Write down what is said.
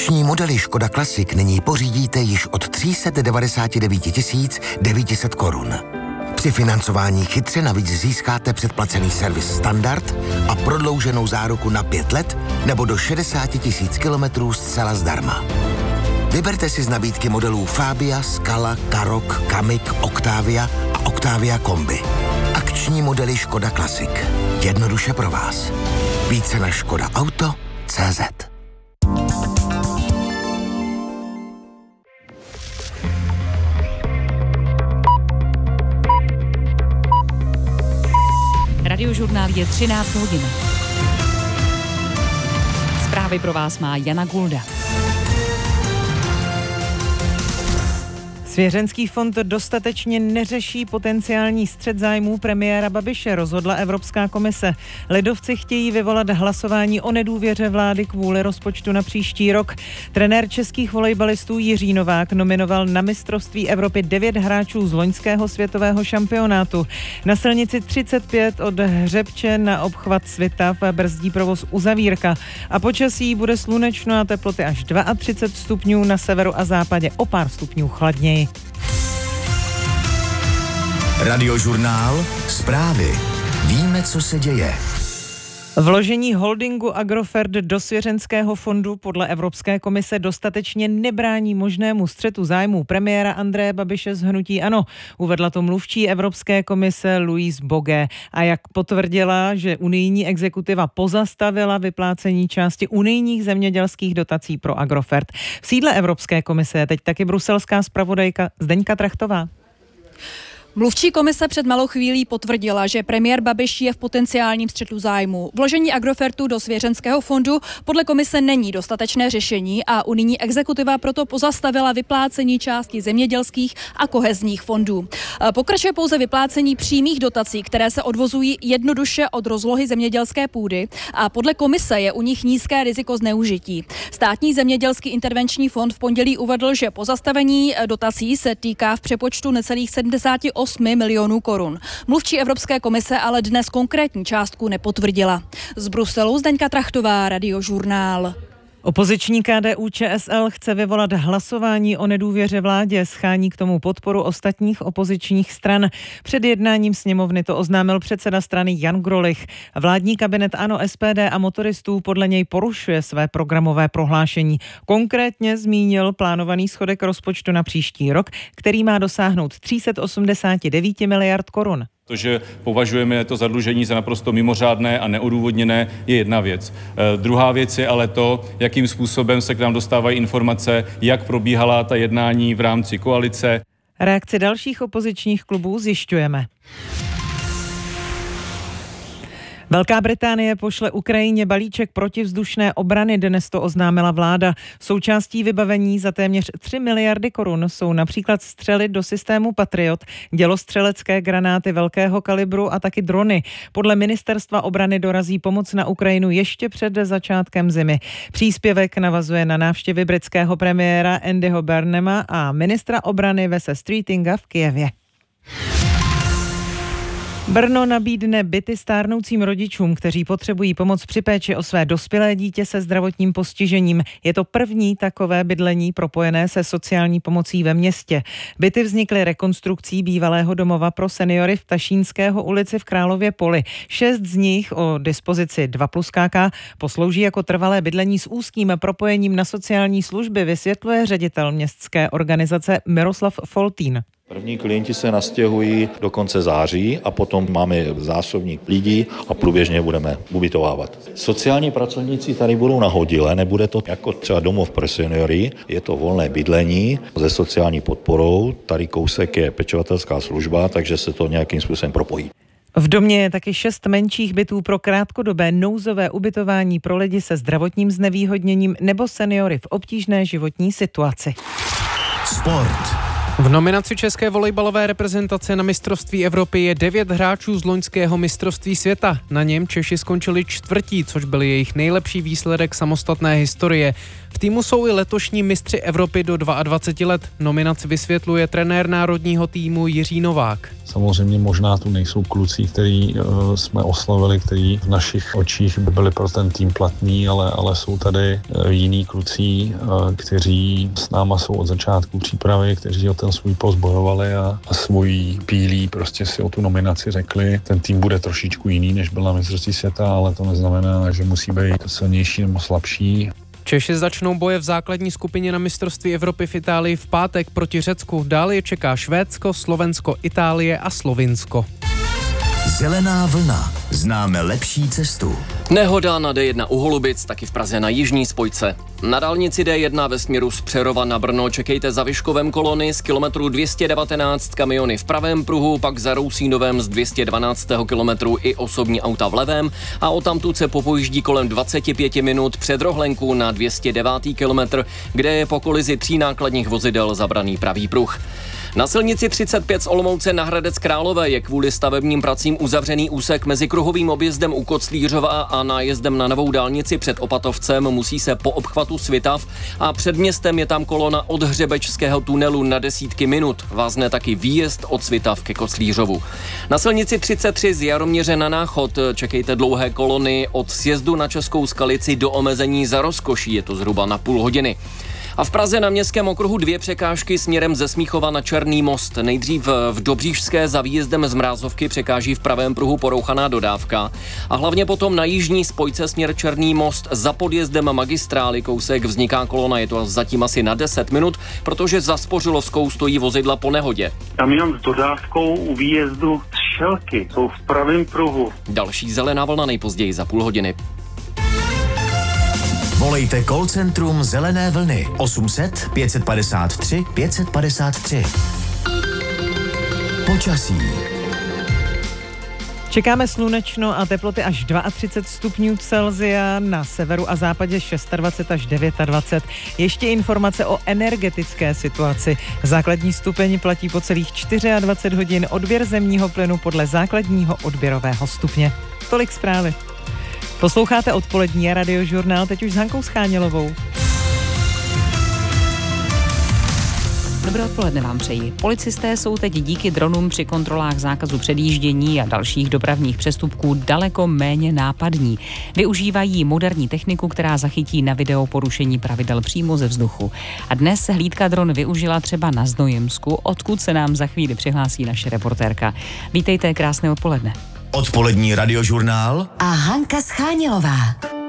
Akční modely Škoda Classic nyní pořídíte již od 399 900 korun. Při financování chytře navíc získáte předplacený servis standard a prodlouženou záruku na 5 let nebo do 60 000 kilometrů zcela zdarma. Vyberte si z nabídky modelů Fabia, Scala, Karoq, Kamiq, Octavia a Octavia Kombi. Akční modely Škoda Classic. Jednoduše pro vás. Více na škodaauto.cz. Radiožurnál je 13 hodin. Zprávy pro vás má Jana Gulda. Svěřenský fond dostatečně neřeší potenciální střet zájmů premiéra Babiše, rozhodla Evropská komise. Lidovci chtějí vyvolat hlasování o nedůvěře vlády kvůli rozpočtu na příští rok. Trenér českých volejbalistů Jiří Novák nominoval na mistrovství Evropy 9 hráčů z loňského světového šampionátu. Na silnici 35 od Hřebče na obchvat Svitav brzdí provoz uzavírka. A počasí bude slunečno a teploty až 32 stupňů, na severu a západě o pár stupňů chladněji. Radiožurnál, zprávy. Víme, co se děje. Vložení holdingu Agrofert do svěřenského fondu podle Evropské komise dostatečně nebrání možnému střetu zájmů premiéra Andreje Babiše z hnutí ANO. Uvedla to mluvčí Evropské komise Louise Bogué. A jak potvrdila, že unijní exekutiva pozastavila vyplácení části unijních zemědělských dotací pro Agrofert. V sídle Evropské komise je teď taky bruselská zpravodajka Zdeňka Trachtová. Mluvčí komise před malou chvílí potvrdila, že premiér Babiš je v potenciálním střetu zájmu. Vložení Agrofertu do svěřenského fondu podle komise není dostatečné řešení a unijní exekutiva proto pozastavila vyplácení části zemědělských a kohezních fondů. Pokračuje pouze vyplácení přímých dotací, které se odvozují jednoduše od rozlohy zemědělské půdy a podle komise je u nich nízké riziko zneužití. Státní zemědělský intervenční fond v pondělí uvedl, že pozastavení dotací se týká v přepočtu necelých 78 milionů korun. Mluvčí Evropské komise ale dnes konkrétní částku nepotvrdila. Z Bruselu Zdeňka Trachtová, Radiožurnál. Opoziční KDU-ČSL chce vyvolat hlasování o nedůvěře vládě, schání k tomu podporu ostatních opozičních stran. Před jednáním sněmovny to oznámil předseda strany Jan Grolich. Vládní kabinet ANO, SPD a motoristů podle něj porušuje své programové prohlášení. Konkrétně zmínil plánovaný schodek rozpočtu na příští rok, který má dosáhnout 389 miliard korun. To, že považujeme to zadlužení za naprosto mimořádné a neodůvodněné, je jedna věc. Druhá věc je ale to, jakým způsobem se k nám dostávají informace, jak probíhala ta jednání v rámci koalice. Reakci dalších opozičních klubů zjišťujeme. Velká Británie pošle Ukrajině balíček protivzdušné obrany, dnes to oznámila vláda. Součástí vybavení za téměř 3 miliardy korun jsou například střely do systému Patriot, dělostřelecké granáty velkého kalibru a taky drony. Podle ministerstva obrany dorazí pomoc na Ukrajinu ještě před začátkem zimy. Příspěvek navazuje na návštěvy britského premiéra Andyho Burnhama a ministra obrany Vese Streetinga v Kyjevě. Brno nabídne byty stárnoucím rodičům, kteří potřebují pomoc při péči o své dospělé dítě se zdravotním postižením. Je to první takové bydlení propojené se sociální pomocí ve městě. Byty vznikly rekonstrukcí bývalého domova pro seniory v Tašínského ulici v Králově Poli. 6 z nich o dispozici 2+KK poslouží jako trvalé bydlení s úzkým propojením na sociální služby, vysvětluje ředitel městské organizace Miroslav Foltín. První klienti se nastěhují do konce září a potom máme zásobník lidí a průběžně budeme ubytovávat. Sociální pracovníci tady budou nahodile, nebude to jako třeba domov pro seniory, je to volné bydlení se sociální podporou, tady kousek je pečovatelská služba, takže se to nějakým způsobem propojí. V domě je taky 6 menších bytů pro krátkodobé nouzové ubytování pro lidi se zdravotním znevýhodněním nebo seniory v obtížné životní situaci. Sport. V nominaci české volejbalové reprezentace na mistrovství Evropy je 9 hráčů z loňského mistrovství světa. Na něm Češi skončili čtvrtí, což byl jejich nejlepší výsledek samostatné historie. V týmu jsou i letošní mistři Evropy do 22 let. Nominaci vysvětluje trenér národního týmu Jiří Novák. Samozřejmě možná tu nejsou kluci, který jsme oslavili, který v našich očích by byli pro ten tým platní, ale jsou tady jiní kluci, kteří s náma jsou od začátku přípravy, kteří o ten svůj post bojovali a svůj bílý prostě si o tu nominaci řekli. Ten tým bude trošičku jiný, než byl na mistrovství světa, ale to neznamená, že musí být silnější nebo slabší. Češi začnou boje v základní skupině na mistrovství Evropy v Itálii v pátek proti Řecku. Dále je čeká Švédsko, Slovensko, Itálie a Slovinsko. Zelená vlna. Známe lepší cestu. Nehoda na D1 u Holubic, taky v Praze na jižní spojce. Na dálnici D1 ve směru z Přerova na Brno čekejte za Vyškovem kolony z kilometru 219 kamiony v pravém pruhu, pak za Rousínovem z 212. kilometru i osobní auta v levém a odtamtud se popojíždí kolem 25 minut před Rohlenku na 209. kilometr, kde je po kolizi 3 nákladních vozidel zabraný pravý pruh. Na silnici 35 z Olomouce na Hradec Králové je kvůli stavebním pracím uzavřený úsek mezi kruhovým objezdem u Koclířova a nájezdem na novou dálnici před Opatovcem. Musí se po obchvatu Svitav a před městem je tam kolona od Hřebečského tunelu na desítky minut. Vázne taky výjezd od Svitav ke Koclířovu. Na silnici 33 z Jaroměře na Náchod čekejte dlouhé kolony od sjezdu na Českou Skalici do omezení za Rozkoší, je to zhruba na půl hodiny. A v Praze na Městském okruhu 2 překážky směrem ze Smíchova na Černý most. Nejdřív v Dobříšské za výjezdem z Mrázovky překáží v pravém pruhu porouchaná dodávka. A hlavně potom na jižní spojce směr Černý most za podjezdem magistrály kousek vzniká kolona. Je to zatím asi na 10 minut, protože za Spořilovskou stojí vozidla po nehodě. Kamion s dodávkou u výjezdu z Šelky jsou v pravém pruhu. Další zelená vlna nejpozději za půl hodiny. Volejte call centrum Zelené vlny 800 553 553. Počasí. Čekáme slunečno a teploty až 32 stupňů Celsia, na severu a západě 26 až 29. Ještě informace o energetické situaci. Základní stupeň platí po celých 24 hodin, odběr zemního plynu podle základního odběrového stupně. Tolik zprávy. Posloucháte odpolední radiožurnál, teď už s Hankou Schánělovou. Dobré odpoledne vám přeji. Policisté jsou teď díky dronům při kontrolách zákazu předjíždění a dalších dopravních přestupků daleko méně nápadní. Využívají moderní techniku, která zachytí na video porušení pravidel přímo ze vzduchu. A dnes se hlídka dron využila třeba na Znojemsku, odkud se nám za chvíli přihlásí naše reportérka. Vítejte, krásné odpoledne. Odpolední radiožurnál a Hanka Schánělová.